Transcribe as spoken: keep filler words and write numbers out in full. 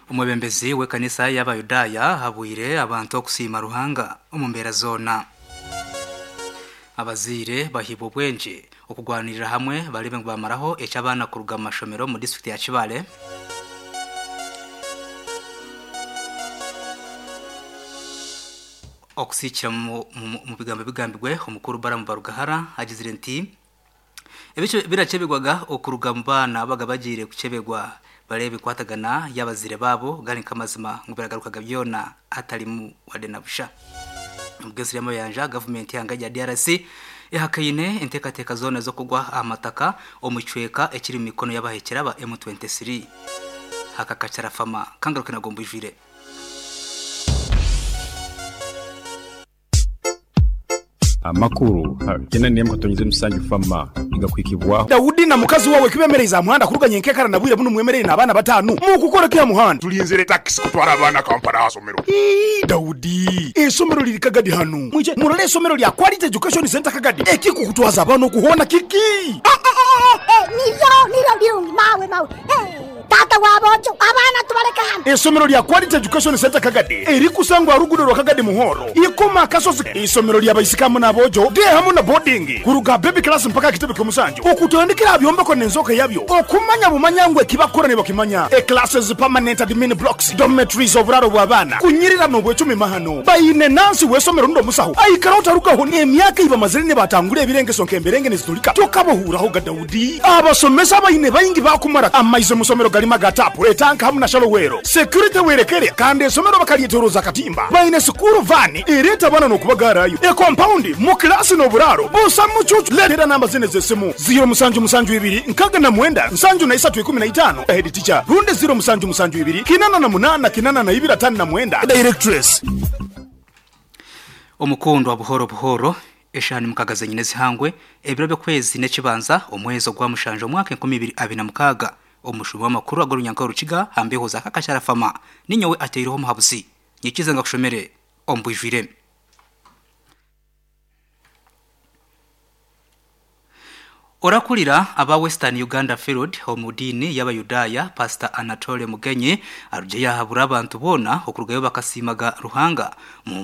umubembezi we kanisa y'abayudaya habuire abantu okusima ruhanga umumbera zona abazire bahibo bwenje okugwanirira hamwe baribe bamaraho ecyabana kuruga amashomero mu district ya Kibale. Okusikira mu bigambo bigambigwe umukuru baramu barugahara agizire nti ebice biracebegwaga okuruga mu bana baga bagire kucebegwa barebe kwatagana yabazire babo gani kamazima ngubiragarukaga byona atari mu wadenabusha ubwesire mo yanja government yanga ya D R C ihakayine intekateka zone zo kugwa amataka omucweka ekiri mikono y'abahekera ba M twenty-three hakakacara fama kangaruka nagomba ijire amakuru kena niye mukatonyeze musange fama igakwikibwa Daudi na mukazi wawe kibemereza muhanda kuruganye nkekara nabwire buno mwemerere nabana batanu mu gukora kiya muhanda tulinzire taxi kutwara abana kampara hasomero Daudi esomero liri kagadi hano mwije murale esomero lya Quality Education Center kagadi eki kukutwaza abana kuhona kiki eh eh eh niyo niyo byungi mawe mawe eh tata wabojo abana tubareka hano esomero lya Quality Education Center kagadi eri kusangwa ruguriro kagadi muhoro ikoma kasozi esomero lya bayisikamu nabojo de hamuna boarding kuruga baby class mpaka kitebe kumusanjo okutondekera byomba ko nenzoka yabyo okumanya bumanyangwe kibakorane bakimanya e classes permanent admin blocks dormitories oburaro bwabana kunyirira no bwecumi mahano bayine nansi wesomero ndo musaho ayikara utarukaho ne myaka iba mazirine batangure ebirenge sonke emberenge nezitulika tokabohuraho ga Daudi abasomesa bayine bayingi bakumara amaize musomero galima gatapu etanka hamuna shalowero security werekere kandi esomero bakaliyetoroza katimba bayine school van ireta bana no kubagarayo e compound mu class no buraro busa mucucu letera namba zine zesemu zero musanju musanju ibiri nkaga na mwenda nsanju na isatu ikumi na itano head teacher runde zero musanju musanju ibiri kinana na munana kinana na ibira tani na mwenda directress umukondo wa buhoro buhoro eshani mukagaze nyine zihangwe ebiro byo kwezi nekibanza omwezo gwa mushanje omwaka nkumi ibiri abiri na mukaga omushubu w'amakuru agorunyanka rukiga hambeho za kakashara fama ninyowe ateiroho muhabuzi nyikize ngakushomere ombujwire Orakurira aba Western Uganda Field homudini y'abayudaya Pastor Anatole Mugenyi aruje yahabura abantu bona okurugayo bakasimaga ruhanga